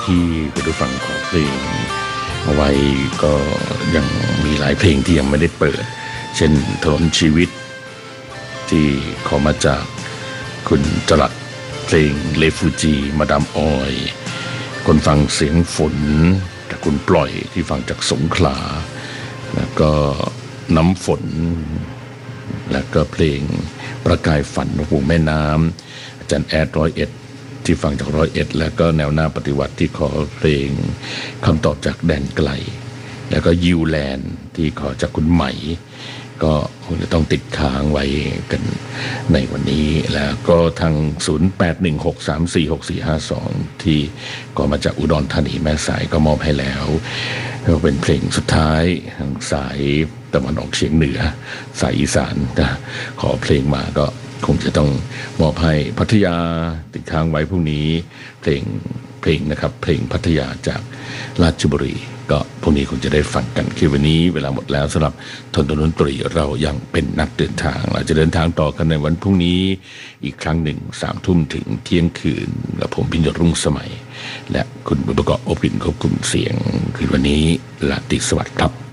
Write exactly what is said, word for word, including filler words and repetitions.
ที่คุณผู้ฟังขอเพลงเอาไว้ก็ยังมีหลายเพลงที่ยังไม่ได้เปิดเช่นถนนชีวิตที่ขอมาจากคุณจรัสเพลงเลฟูจีมาดามออยคนฟังเสียงฝนจากคุณปล่อยที่ฟังจากสงขลาแล้วก็น้ำฝนแล้วก็เพลงประกายฝันของปู่แม่น้ำอาจารย์แอดร้อยเอ็ดที่ฟังจากร้อยเอ็ดแล้วก็แนวหน้าปฏิวัติที่ขอเพลงคำตอบจากแดนไกลแล้วก็ยูแลนด์ที่ขอจากคุณใหม่ก็คงจะต้องติดค้างไว้กันในวันนี้แล้วก็ทาง ศูนย์ แปด หนึ่ง หก สาม สี่ หก สี่ ห้า สอง ที่ก็มาจากอุดรธานีแม่สายก็มอบให้แล้วก็เป็นเพลงสุดท้ายทางสายตะวันออกเฉียงเหนือสายอีสานนะขอเพลงมาก็คงจะต้องมอบให้พัทยาติดค้างไว้พรุ่งนี้เพลงเพลงนะครับเพลงพัทยาจากราชบุรีก็พรุ่งนี้คงจะได้ฟังกันคือวันนี้เวลาหมดแล้วสำหรับทนดนตรีเรายังเป็นนักเดินทางเราจะเดินทางต่อกันในวันพรุ่งนี้อีกครั้งหนึ่งสามทุ่มถึงเที่ยงคืนและผมพิญญรุ่งสมัยและคุณบุญประกอบอบปิ่นควบคุมเสียงคือวันนี้ลาตรีสวัสดิ์ครับ